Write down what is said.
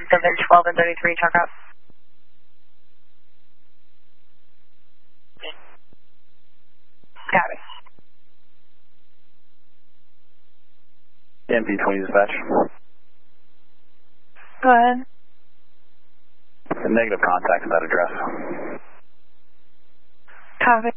1712 and 33, talk out. Copy. MP20 dispatch. Go ahead. Negative contact at that address. Copy.